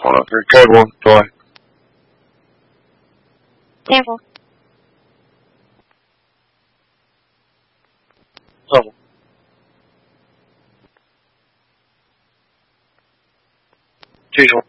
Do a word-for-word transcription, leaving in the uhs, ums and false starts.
Hold up here. Code one. Delay. Careful. Double. Visual.